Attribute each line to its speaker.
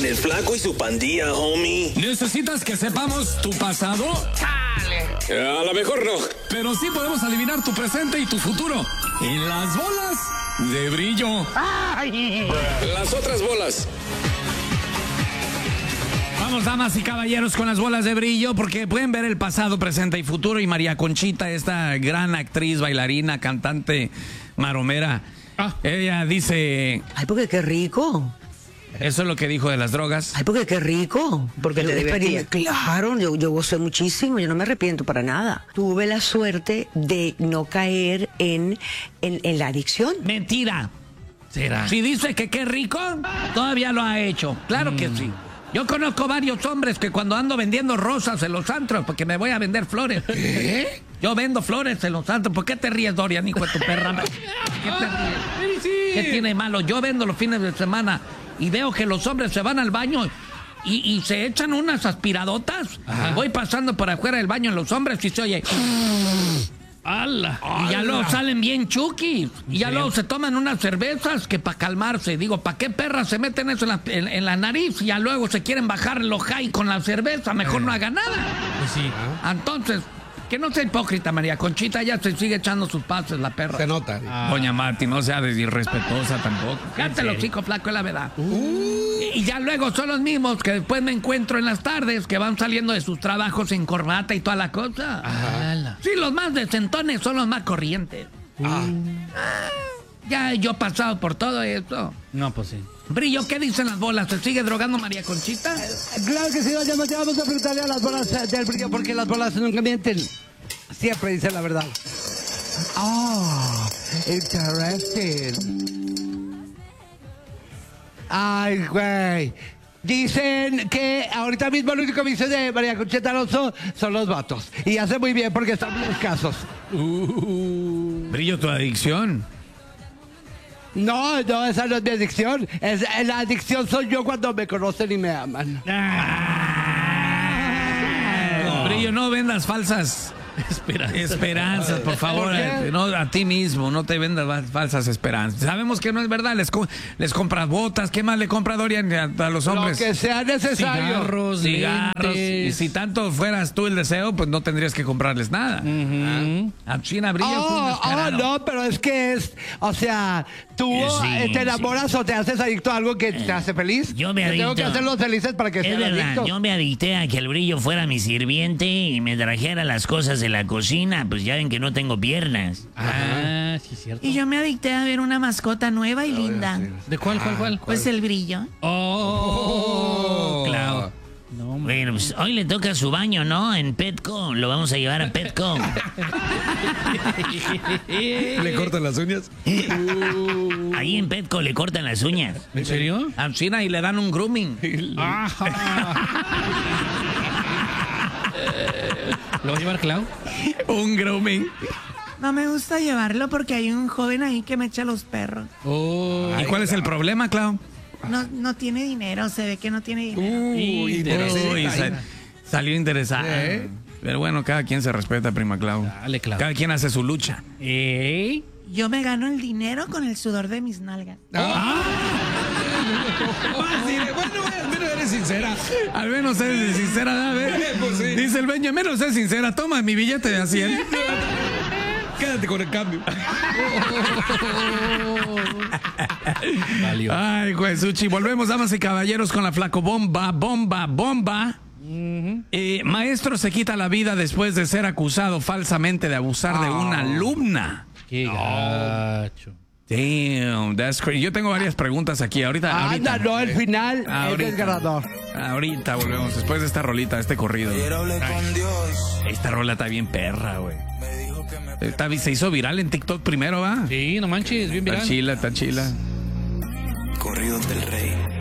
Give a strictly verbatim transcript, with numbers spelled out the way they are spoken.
Speaker 1: en el Flaco y su pandilla, homie.
Speaker 2: ¿Necesitas que sepamos tu pasado?
Speaker 1: ¡Chale! A lo mejor no.
Speaker 2: Pero sí podemos adivinar tu presente y tu futuro. En las bolas de brillo.
Speaker 1: ¡Ay! Las otras bolas.
Speaker 2: Vamos, damas y caballeros, con las bolas de brillo, porque pueden ver el pasado, presente y futuro. Y María Conchita, esta gran actriz, bailarina, cantante, maromera, ah. ella dice...
Speaker 3: Ay, porque qué rico.
Speaker 2: Eso es lo que dijo de las drogas.
Speaker 3: Ay, porque qué rico. Porque te divertía. Claro, yo, yo gocé muchísimo, yo no me arrepiento para nada. Tuve la suerte de no caer en, en, en la adicción.
Speaker 2: Mentira. ¿Será? Si dice que qué rico, todavía lo ha hecho. Claro mm. que sí. Yo conozco varios hombres que cuando ando vendiendo rosas en los antros, porque me voy a vender flores. ¿Qué? Yo vendo flores en los antros. ¿Por qué te ríes, Dorian, hijo de tu perra? ¿Qué te ríes? Sí. ¿Qué tiene de malo? Yo vendo los fines de semana y veo que los hombres se van al baño y, y se echan unas aspiradotas. Ajá. Voy pasando por afuera del baño en los hombres y se oye... ¡Hala! Y ya luego salen bien chuquis. Y ya luego se toman unas cervezas que para calmarse. Digo, ¿para qué perras se meten eso en la, en, en la nariz? Y ya luego se quieren bajar los high con la cerveza. Mejor eh. no haga nada.
Speaker 4: Pues sí.
Speaker 2: Entonces, que no sea hipócrita, María Conchita. Ya se sigue echando sus pases, la perra.
Speaker 4: Se nota.
Speaker 2: Ah. Doña Mati, no sea irrespetuosa tampoco. Cántelo, chico flaco, es la verdad. Uh. Y ya luego son los mismos que después me encuentro en las tardes, que van saliendo de sus trabajos en corbata y toda la cosa. Ajá. Sí, los más decentones son los más corrientes. Ah. Ah, ya yo he pasado por todo esto.
Speaker 4: No, pues sí.
Speaker 2: Brillo, ¿qué dicen las bolas? ¿Se sigue drogando María Conchita?
Speaker 5: Eh, claro que sí, doña María, vamos a preguntarle a las bolas del brillo, porque las bolas nunca mienten. Siempre dicen la verdad. Ah, oh, interesting. Ay, güey. Dicen que ahorita mismo lo único que dice de María Conchita Alonso son los vatos. Y hace muy bien porque están muy escasos.
Speaker 2: Uh, Brillo, tu adicción.
Speaker 5: No, no, esa no es mi adicción. Es, la adicción soy yo cuando me conocen y me aman.
Speaker 2: Ah, no. Brillo, no vendas falsas esperanzas, esperanzas por favor. ¿Por no, a ti mismo, no te vendas falsas esperanzas. Sabemos que no es verdad. Les, les compras botas. ¿Qué más le compra Dorian a, a los hombres?
Speaker 5: Lo que sea necesario.
Speaker 2: Cigarros, cigarros. Y si tanto fueras tú el deseo, pues no tendrías que comprarles nada. Uh-huh. ¿Ah? A China Brillo.
Speaker 5: Oh, oh, no, pero es que es, o sea, tú sí, te enamoras sí. o te haces adicto a algo que eh, te hace feliz.
Speaker 6: Yo me adicto.
Speaker 5: Tengo que hacerlos felices para que
Speaker 6: es
Speaker 5: sean
Speaker 6: verdad,
Speaker 5: adictos.
Speaker 6: Yo me adicté a que el Brillo fuera mi sirviente y me trajera las cosas de la cocina. Pues ya ven que no tengo piernas.
Speaker 4: Ah, sí, cierto.
Speaker 7: Y yo me adicté a ver una mascota nueva y oh, linda.
Speaker 4: ¿De cuál, cuál, cuál?
Speaker 7: Pues el Brillo.
Speaker 4: Oh, oh claro.
Speaker 6: No, bueno, pues hoy le toca su baño, ¿no? En Petco. Lo vamos a llevar a Petco.
Speaker 4: ¿Le cortan las uñas?
Speaker 6: Ahí en Petco le cortan las uñas.
Speaker 4: ¿En serio?
Speaker 2: A China y le dan un grooming.
Speaker 4: ¿Lo va a llevar Clau?
Speaker 2: Un grooming.
Speaker 7: No me gusta llevarlo porque hay un joven ahí que me echa los perros.
Speaker 2: Oh, ¿y cuál es el problema, Clau?
Speaker 7: No, no tiene dinero, se ve que no tiene dinero.
Speaker 2: Uy, Uy sal, salió interesante. ¿Eh? Pero bueno, cada quien se respeta, prima Clau.
Speaker 4: Dale, Clau.
Speaker 2: Cada quien hace su lucha.
Speaker 4: ¿Eh?
Speaker 7: Yo me gano el dinero con el sudor de mis nalgas.
Speaker 4: Ah. Bueno, eres sincera.
Speaker 2: Al menos eres sincera, a ver. Pues sí. Dice el Benja, menos es sincera. Toma mi billete de a cien.
Speaker 4: Quédate con el cambio.
Speaker 2: Ay, Juesuchi. Volvemos, damas y caballeros, con la flaco bomba, bomba, bomba. Uh-huh. eh, maestro se quita la vida después de ser acusado falsamente de abusar oh. de una alumna.
Speaker 4: Qué gacho.
Speaker 2: Damn, that's crazy. Yo tengo varias preguntas aquí. Ahorita,
Speaker 5: ah,
Speaker 2: ahorita.
Speaker 5: No, el final
Speaker 2: ahorita,
Speaker 5: es el ganador.
Speaker 2: Ahorita volvemos, después de esta rolita, este corrido. Ay, esta rola está bien perra, güey. Está, se hizo viral en TikTok primero, ¿va?
Speaker 4: Sí, no manches, bien viral.
Speaker 2: Está chila, está chila.
Speaker 1: Corridos del Rey.